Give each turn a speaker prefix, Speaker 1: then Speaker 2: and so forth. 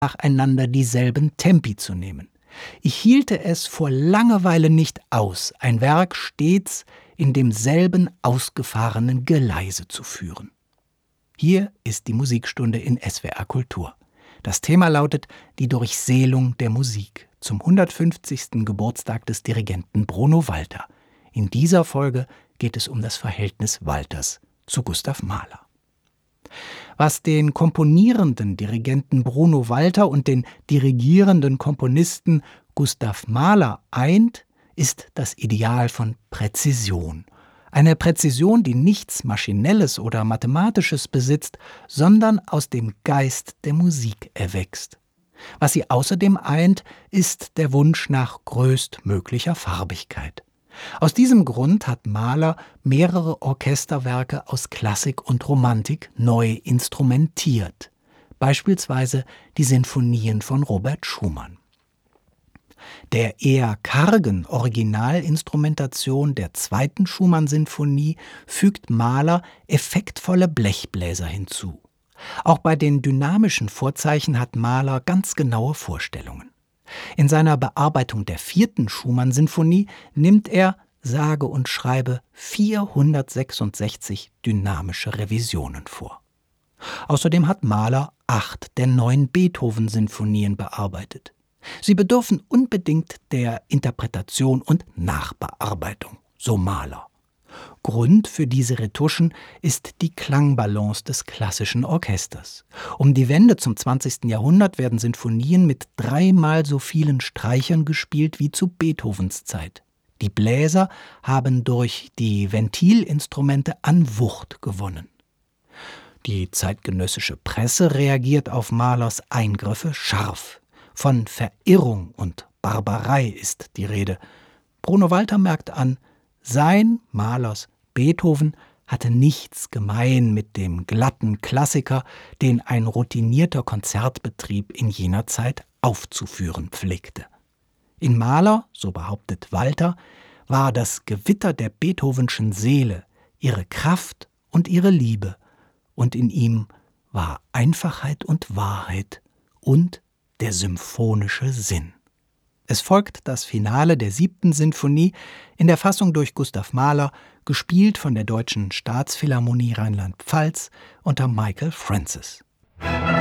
Speaker 1: nacheinander dieselben Tempi zu nehmen. Ich hielte es vor Langeweile nicht aus, ein Werk stets in demselben ausgefahrenen Geleise zu führen. Hier ist die Musikstunde in SWR Kultur. Das Thema lautet die Durchseelung der Musik zum 150. Geburtstag des Dirigenten Bruno Walter. In dieser Folge geht es um das Verhältnis Walters zu Gustav Mahler. Was den komponierenden Dirigenten Bruno Walter und den dirigierenden Komponisten Gustav Mahler eint, ist das Ideal von Präzision. Eine Präzision, die nichts Maschinelles oder Mathematisches besitzt, sondern aus dem Geist der Musik erwächst. Was sie außerdem eint, ist der Wunsch nach größtmöglicher Farbigkeit. Aus diesem Grund hat Mahler mehrere Orchesterwerke aus Klassik und Romantik neu instrumentiert, beispielsweise die Sinfonien von Robert Schumann. Der eher kargen Originalinstrumentation der 2. Schumann-Sinfonie fügt Mahler effektvolle Blechbläser hinzu. Auch bei den dynamischen Vorzeichen hat Mahler ganz genaue Vorstellungen. In seiner Bearbeitung der 4. Schumann-Sinfonie nimmt er, sage und schreibe, 466 dynamische Revisionen vor. Außerdem hat Mahler 8 der 9 Beethoven-Sinfonien bearbeitet. Sie bedürfen unbedingt der Interpretation und Nachbearbeitung, so Mahler. Grund für diese Retuschen ist die Klangbalance des klassischen Orchesters. Um die Wende zum 20. Jahrhundert werden Sinfonien mit 3-mal so vielen Streichern gespielt wie zu Beethovens Zeit. Die Bläser haben durch die Ventilinstrumente an Wucht gewonnen. Die zeitgenössische Presse reagiert auf Mahlers Eingriffe scharf. Von Verirrung und Barbarei ist die Rede. Bruno Walter merkt an, sein, Mahlers Beethoven, hatte nichts gemein mit dem glatten Klassiker, den ein routinierter Konzertbetrieb in jener Zeit aufzuführen pflegte. In Mahler, so behauptet Walter, war das Gewitter der Beethovenschen Seele, ihre Kraft und ihre Liebe, und in ihm war Einfachheit und Wahrheit und der symphonische Sinn. Es folgt das Finale der 7. Sinfonie in der Fassung durch Gustav Mahler, gespielt von der Deutschen Staatsphilharmonie Rheinland-Pfalz unter Michael Francis.